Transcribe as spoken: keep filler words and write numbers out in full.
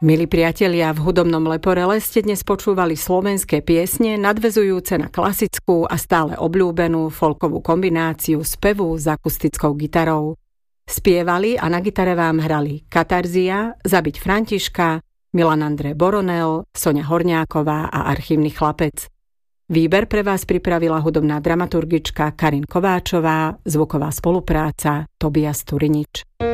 Milí priatelia, v hudobnom Leporele ste dnes počúvali slovenské piesne nadväzujúce na klasickú a stále obľúbenú folkovú kombináciu spevu s akustickou gitarou. Spievali a na gitare vám hrali Katarzia, Zabiť Františka, Milan André Boronel, Soňa Horňáková a Archívny chlapec. Výber pre vás pripravila hudobná dramaturgička Karin Kováčová, zvuková spolupráca Tobias Turinič.